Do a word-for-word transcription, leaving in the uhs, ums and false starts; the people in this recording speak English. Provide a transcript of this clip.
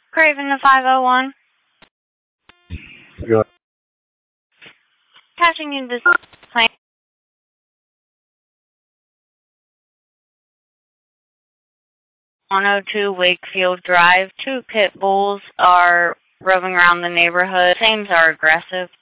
Craven the five oh one. Good. Passing you this plan. one oh two Wakefield Drive. Two pit bulls are roving around the neighborhood. Sames are aggressive.